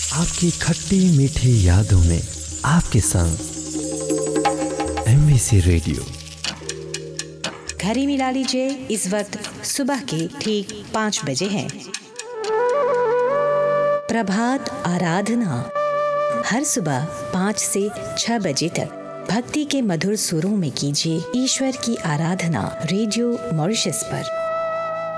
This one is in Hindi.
आपकी खट्टी मीठी यादों में आपके संग MBC रेडियो। घड़ी मिला लीजिए, इस वक्त सुबह के ठीक 5 बजे हैं। प्रभात आराधना हर सुबह 5 से 6 बजे तक भक्ति के मधुर सुरों में कीजिए ईश्वर की आराधना रेडियो मॉरिशस पर।